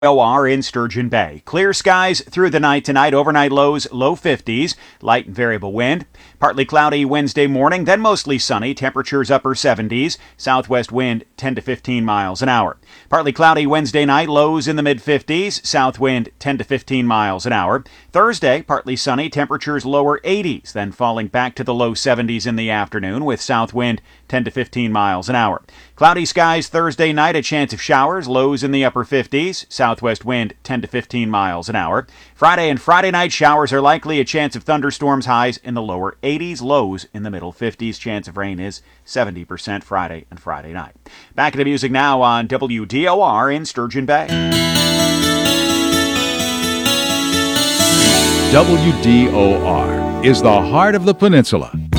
OR in Sturgeon Bay. Clear skies through the night tonight. Overnight lows, low 50s. Light and variable wind. Partly cloudy Wednesday morning, then mostly sunny. Temperatures upper 70s. Southwest wind 10 to 15 miles an hour. Partly cloudy Wednesday night, lows in the mid-50s. South wind 10 to 15 miles an hour. Thursday, partly sunny. Temperatures lower 80s, then falling back to the low 70s in the afternoon with south wind 10 to 15 miles an hour. Cloudy skies Thursday night, a chance of showers. Lows in the upper 50s. Southwest wind 10 to 15 miles an hour. Friday and Friday night, showers are likely, a chance of thunderstorms, highs in the lower 80s, lows in the middle 50s. Chance of rain is 70% Friday and Friday night. Back into music now on WDOR in Sturgeon Bay. WDOR is the heart of the peninsula.